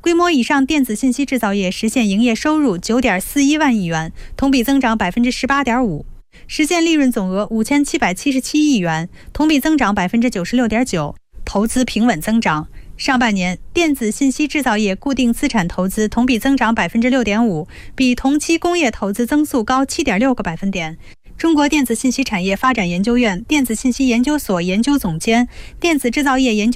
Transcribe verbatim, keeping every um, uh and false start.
规模以上电子信息制造业实现营业收入 九点四一万亿元，同比增长 百分之十八点五， 实现利润总额五千七百七十七亿元，同比增长 百分之九十六点九， 投资平稳增长。上半年，电子信息制造业固定资产投资同比增长 百分之六点五， 比同期工业投资增速高 七点六个百分点。中国电子信息产业发展研究院电子信息研究所研究总监、电子制造业研究